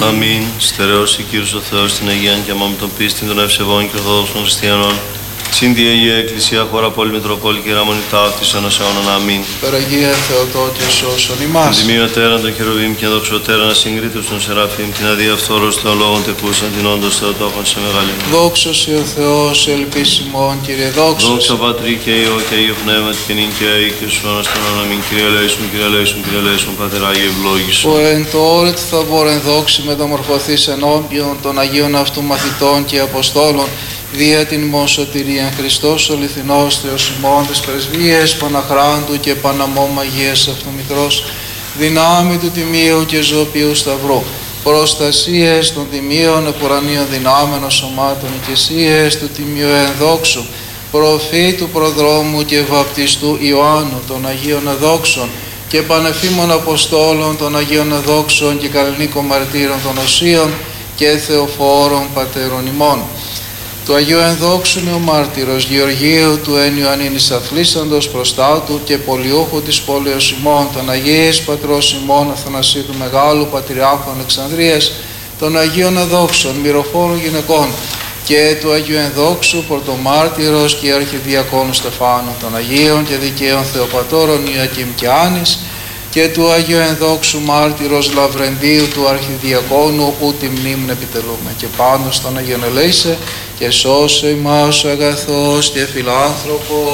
Αμήν. Στερεώσει Κύριος ο Θεός την Αγία και αμάμη των πίστην των ευσεβών και ορθόδοξων χριστιανών. Συν τη Αγία Εκκλησία, χώρα πόλη, Μητροπόλη και Ραμονή ταύτης ένας αιώνων. Αμήν. Περαγία Θεοτόκη σώσον ημάς. Την τιμή τέραν των χερουβίμ και δοξωτέραν ασυγκρίτως των Σεραφείμ, την αδεία φθόρος των λόγων τεκούσαν, την όντως Θεοτόκον σε μεγάλη. Δόξος ο Θεός, ελπίσιμον Κύριε, δόξος. Δόξα Πατρί και Υιό και Υιό Πνεύματι και νυν και αεί και στους αιώνας των αιώνων. Αμήν. Κύριε ελέησον, Κύριε ελέησον, Κύριε ελέησον, Πατέρα Άγιε ευλόγησον. Ο εν το όρετ θα μπορεν δόξη μεταμορφωθείς ενώπιον των Αγίων αυτού μαθητών και Αποστόλων, δια την ημών σωτηρίαν Χριστός ο λιθινός Θεός ημών της πρεσβείας Παναχράντου και Παναμόμαγίας αυτομητρός, δυνάμει του Τιμίου και Ζωοποιού Σταυρού, προστασίες των Τιμίων επουρανίων δυνάμενων σωμάτων οικεσίες του Τιμίου ενδόξου, προφήτου προδρόμου και βαπτιστού Ιωάννου των Αγίων Αδόξων και πανεφήμων Αποστόλων των Αγίων Αδόξων και Καλλινίκων Μαρτύρων των Οσίων και Θεοφόρων Πατέρων ημών. Του Αγίου Ενδόξου Νεομάρτυρος Γεωργίου του εν Ιωαννίνης Αθλήσαντος προστάτου και πολιούχου της πόλεως ημών, των Αγίης Πατρός ημών Αθανασίου του Μεγάλου Πατριάρχου Αλεξανδρίας, των Αγίων Αδόξων μυροφόρων γυναικών και του Αγίου Ενδόξου Πρωτομάρτυρος και Αρχιδιακόνου Στεφάνου, των Αγίων και Δικαίων Θεοπατώρων Ιακήμ και Άνης και του Αγίου Ενδόξου Μάρτυρος Λαβρεντίου του Αρχιδιακόνου, ούτι μνήμην επιτελούμε. Και πάνω στον Αγίον ελέησε και σώσε ημάς αγαθός και φιλάνθρωπος.